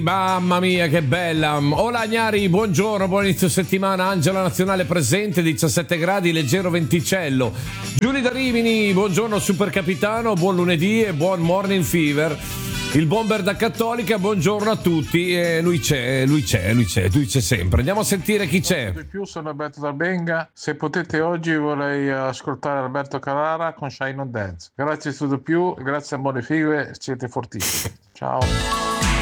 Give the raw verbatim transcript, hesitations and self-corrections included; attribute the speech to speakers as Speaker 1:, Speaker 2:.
Speaker 1: Mamma mia, che bella. Hola Gnari, buongiorno, buon inizio settimana. Angela Nazionale presente, diciassette gradi, leggero venticello. Giulia da Rimini, buongiorno super capitano, buon lunedì e buon morning fever. Il bomber da Cattolica, buongiorno a tutti. E lui c'è, lui c'è, lui c'è, lui c'è sempre. Andiamo a sentire chi c'è.
Speaker 2: Di più, sono Alberto da Benga. Se potete oggi vorrei ascoltare Alberto Carrara con Shine on Dance. Grazie a Studio Più, grazie a Buone Fighe, siete fortissimi. Ciao.